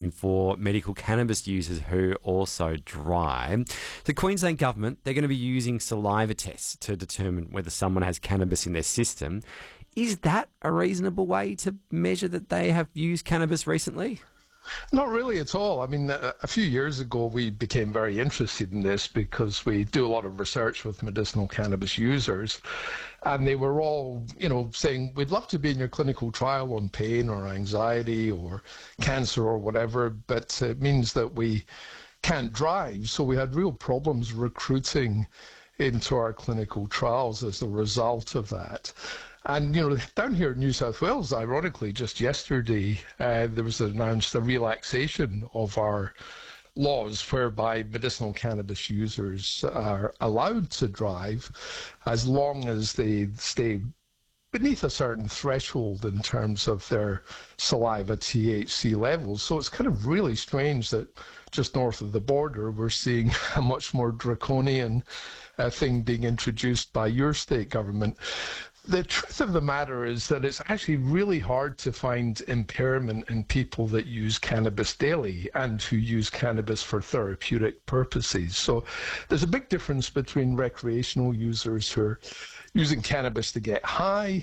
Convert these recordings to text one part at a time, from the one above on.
for medical cannabis users who also drive. The Queensland government, they're going to be using saliva tests to determine whether someone has cannabis in their system. Is that a reasonable way to measure that they have used cannabis recently? Not really at all. I mean, a few years ago, we became very interested in this because we do a lot of research with medicinal cannabis users. And they were all, saying, we'd love to be in your clinical trial on pain or anxiety or cancer or whatever, but it means that we can't drive. So we had real problems recruiting into our clinical trials as a result of that. And, down here in New South Wales, ironically, just yesterday, there was announced a relaxation of our laws whereby medicinal cannabis users are allowed to drive as long as they stay beneath a certain threshold in terms of their saliva THC levels. So it's kind of really strange that just north of the border, we're seeing a much more draconian thing being introduced by your state government. The truth of the matter is that it's actually really hard to find impairment in people that use cannabis daily and who use cannabis for therapeutic purposes. So there's a big difference between recreational users who are using cannabis to get high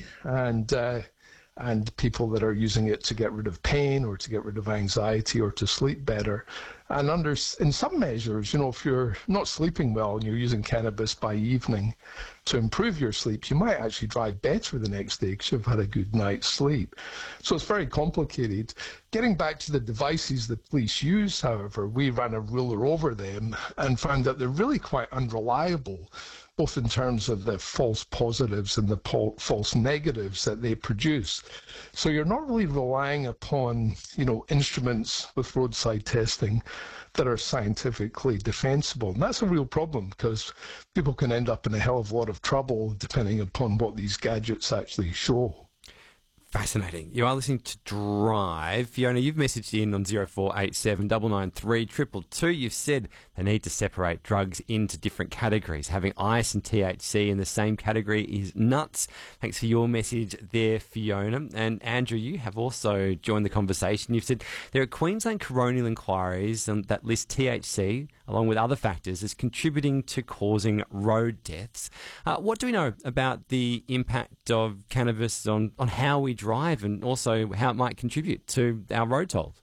and people that are using it to get rid of pain or to get rid of anxiety or to sleep better. And in some measures, if you're not sleeping well and you're using cannabis by evening to improve your sleep, you might actually drive better the next day because you've had a good night's sleep. So it's very complicated. Getting back to the devices the police use, however, we ran a ruler over them and found that they're really quite unreliable, both in terms of the false positives and the false negatives that they produce. So you're not really relying upon, instruments with roadside testing that are scientifically defensible. And that's a real problem because people can end up in a hell of a lot of trouble depending upon what these gadgets actually show. Fascinating. You are listening to Drive. Fiona, you've messaged in on 0487 993 222. You've said they need to separate drugs into different categories. Having ice and THC in the same category is nuts. Thanks for your message there, Fiona. And Andrew, you have also joined the conversation. You've said there are Queensland coronial inquiries that list THC, along with other factors, as contributing to causing road deaths. What do we know about the impact of cannabis on how we drive and also how it might contribute to our road tolls?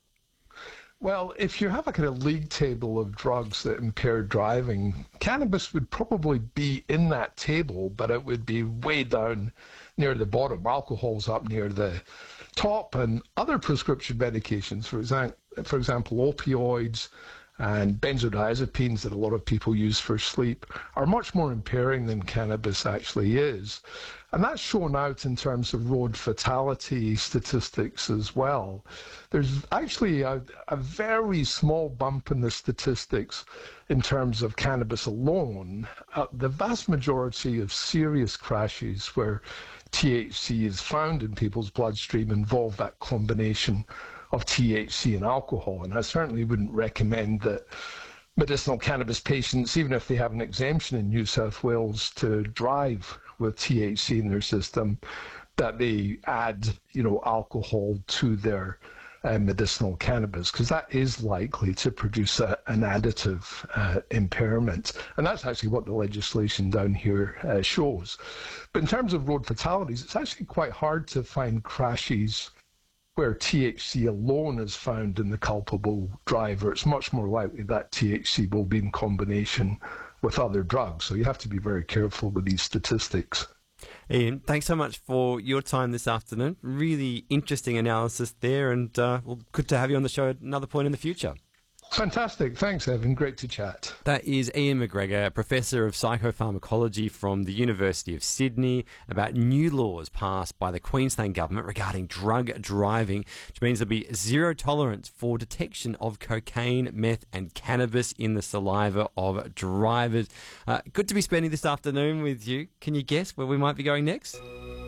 Well, if you have a kind of league table of drugs that impair driving, cannabis would probably be in that table, but it would be way down near the bottom. Alcohol's up near the top, and other prescription medications, for example, opioids and benzodiazepines that a lot of people use for sleep are much more impairing than cannabis actually is. And that's shown out in terms of road fatality statistics as well. There's actually a very small bump in the statistics in terms of cannabis alone. The vast majority of serious crashes where THC is found in people's bloodstream involve that combination of THC and alcohol. And I certainly wouldn't recommend that medicinal cannabis patients, even if they have an exemption in New South Wales to drive with THC in their system, that they add, alcohol to their medicinal cannabis, because that is likely to produce an additive impairment. And that's actually what the legislation down here shows. But in terms of road fatalities, it's actually quite hard to find crashes where THC alone is found in the culpable driver. It's much more likely that THC will be in combination with other drugs. So you have to be very careful with these statistics. Ian, thanks so much for your time this afternoon. Really interesting analysis there, and good to have you on the show at another point in the future. Fantastic. Thanks, Evan. Great to chat. That is Ian McGregor, Professor of Psychopharmacology from the University of Sydney, about new laws passed by the Queensland Government regarding drug driving, which means there'll be zero tolerance for detection of cocaine, meth and cannabis in the saliva of drivers. Good to be spending this afternoon with you. Can you guess where we might be going next?